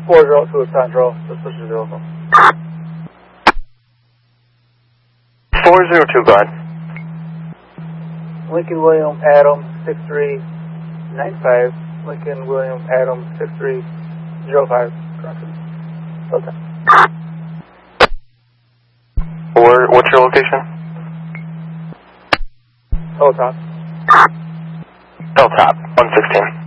40 to Central, this is Joseph. 402, go ahead. Lincoln William Adam 6395. Lincoln William Adam 6305. Correction. Okay. What's your location? Hilltop. Hilltop, 116.